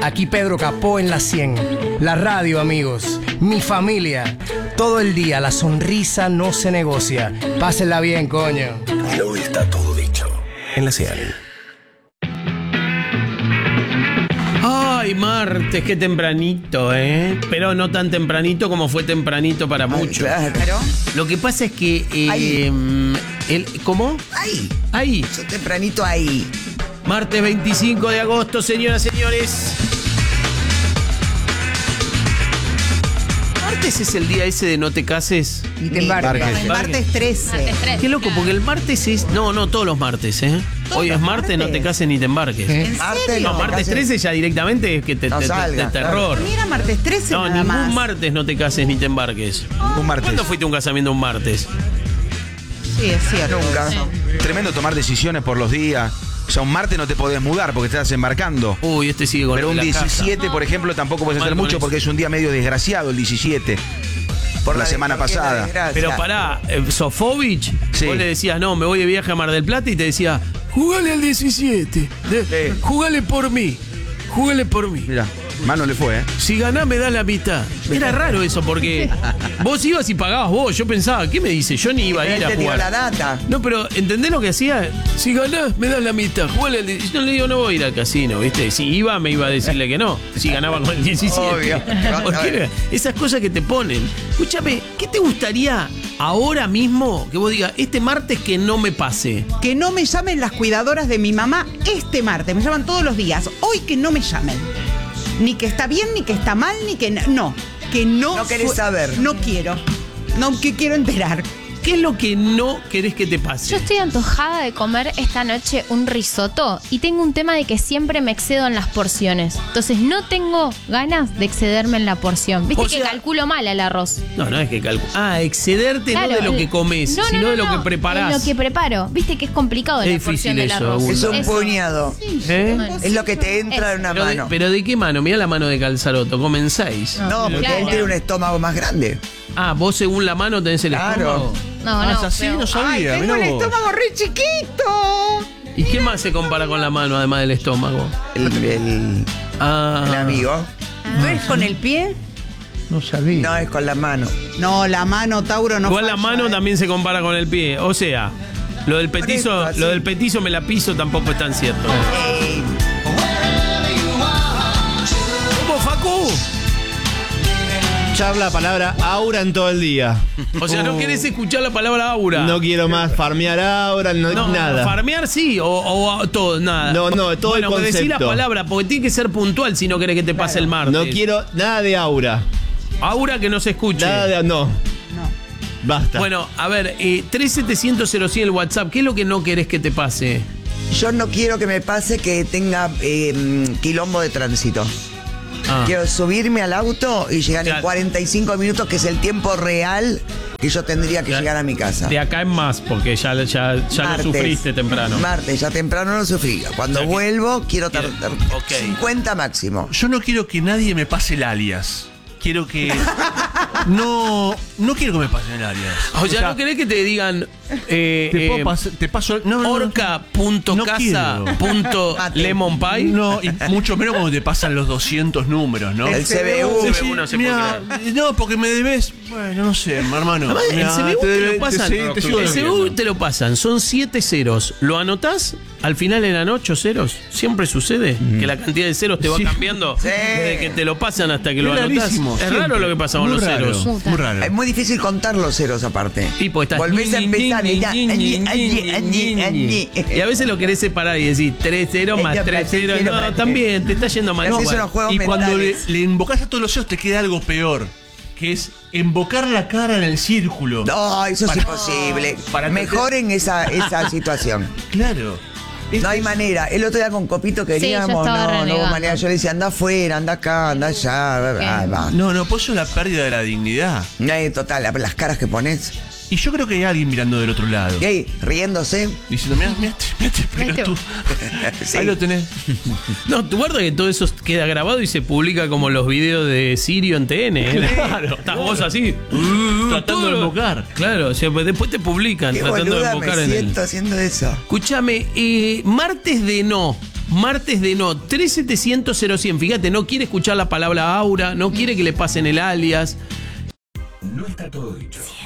Aquí Pedro Capó en la 100. La radio, amigos. Mi familia. Todo el día la sonrisa no se negocia. Pásenla bien, coño. Y hoy está todo dicho en la 100. Ay, martes, qué tempranito, ¿eh? Pero no tan tempranito como fue tempranito para muchos. Claro. Lo que pasa es que... ¿Cómo? Ahí. Yo tempranito ahí. Martes 25 de agosto, señoras y señores. Martes es el día ese de no te cases. Ni te embarques. Martes 13. Qué loco, porque el martes es... No, todos los martes, ¿eh? Hoy es martes, no te cases ni te embarques. ¿En serio? No, martes 13 ya directamente es que te terror. Claro. Mira, martes 13 No, nada ningún más. martes no te cases ni te embarques. Un martes. ¿Cuándo fuiste a un casamiento un martes? Sí, es cierto. Nunca. Sí. Tremendo tomar decisiones por los días. O sea, un martes no te podés mudar porque estás embarcando. Uy, este sigue con Pero un la 17, casa. por ejemplo, tampoco puedes hacer Mal con mucho eso. porque es un día medio desgraciado el 17. Por la semana pasada. Pero pará, Sofovich, Sí. vos le decías, no, me voy de viaje a Mar del Plata y te decía, jugale al 17, jugale por mí. Mira, más no le fue, ¿eh? Si ganás me das la mitad. Era raro eso porque vos ibas y pagabas vos. Yo pensaba, ¿qué me dice? Yo ni iba a ir Él a te dio jugar. la data. No, pero ¿entendés lo que hacía? Si ganás, me das la mitad. Jugale al 17. Yo le digo, no voy a ir al casino, ¿viste? Si iba, me iba a decirle que no. Si ganaba con el 17. Obvio. Porque esas cosas que te ponen. Escúchame, ¿qué te gustaría ahora mismo que vos digas, este martes que no me pase? Que no me llamen las cuidadoras de mi mamá este martes. Me llaman todos los días. Hoy que no me llamen. Ni que está bien, ni que está mal, ni que no. Que no. No querés saber. No quiero. No que quiero enterar. ¿Qué es lo que no querés que te pase? Yo estoy antojada de comer esta noche un risotto y tengo un tema de que siempre me excedo en las porciones. Entonces no tengo ganas de excederme en la porción. Viste O que sea- calculo mal el arroz. No es que excederte Claro, no de lo que comes, sino de lo que preparás. de lo que preparo. Viste que es complicado Es la difícil porción del eso, arroz. Agus. Es un Eso. puñado. Sí, ¿Eh? bueno. Es lo que te entra en una Pero mano. ¿pero de qué mano? Mirá la mano de Calzaroto, comen 6. No, porque Claro. él tiene un estómago más grande. Ah, vos según la mano tenés el Claro. estómago. No, no. es así, pero- no sabía. Tengo el estómago re chiquito. ¿Y qué más se compara con la mano además del estómago? El Ah, amigo. ¿No es con el pie? No sabía. No, es con la mano. No, la mano, Tauro, no igual la falla, mano ¿eh? también se compara con el pie. O sea, lo del petizo, Por eso, así. lo del petizo me la piso tampoco es tan cierto. ¿Cómo, Facu? Escuchar la palabra aura en todo el día. O sea, no querés escuchar la palabra aura. No quiero más farmear aura, No, nada. farmear sí, o todo, nada. No, todo el bueno, decí las concepto. palabras, porque tiene que ser puntual si no querés que te pase el martes. No quiero nada de aura. Aura que no se escuche. Nada de. No. Basta. Bueno, a ver, 3700 el WhatsApp, ¿qué es lo que no querés que te pase? Yo no quiero que me pase que tenga quilombo de tránsito. Ah. Quiero subirme al auto y llegar Ya. en 45 minutos, que es el tiempo real que yo tendría que Ya. llegar a mi casa. De acá en más, porque ya lo sufriste temprano. Martes, ya temprano lo sufrí. Cuando O sea que- vuelvo, quiero tardar Ok. 50 máximo. Yo no quiero que nadie me pase el alias. Quiero que. No quiero que me pasen el alias. O sea, ¿no querés que te digan te paso. No, orca.casa.lemon pie? No, y mucho menos cuando te pasan los 200 números, ¿no? El CBU. CBU no se Mirá, puede no, porque me debes. Bueno, no sé, hermano. Además, el Mirá, CBU te lo pasan. te sigo El debiendo. CBU te lo pasan. Son 7 ceros. ¿Lo anotás? Al final eran 8 ceros. Siempre sucede que la cantidad de ceros te va Sí. cambiando Sí. desde que te lo pasan hasta que lo Es anotás. rarísimo, Es siempre. raro lo que pasa con Muy los raro, ceros. Muy raro. Es muy difícil contar los ceros aparte. Y pues estás Volvés a empezar y ya. Y a veces lo querés separar y decir 3 ceros más 3 ceros. No, también te está yendo mal. Haces igual. unos juegos Y cuando mentales. le invocás a todos los ceros te queda algo peor, que es invocar la cara en el círculo. No, eso es imposible. Mejoren esa situación. Claro. No hay manera. El otro día con Copito Sí, yo queríamos, estaba no hubo renegando. manera. Yo le decía, anda afuera, anda acá, anda allá. Ah, va. No, pues eso es la pérdida de la dignidad. Total, las caras que pones. Y yo creo que hay alguien mirando del otro lado. Y ahí, riéndose. Diciendo, mira este pelotudo. Sí. Ahí lo tenés. No, tú guarda que todo eso queda grabado y se publica como los videos de Sirio en TN. ¿eh? Claro. Estás vos así. Tratando de invocar. Claro, o sea, pues después te publican Qué tratando de boluda invocar me en el. siento haciendo eso. Escúchame, martes de no. Martes de no, 3700-0100. Fíjate, no quiere escuchar la palabra aura, no quiere que le pasen el alias. No está todo dicho.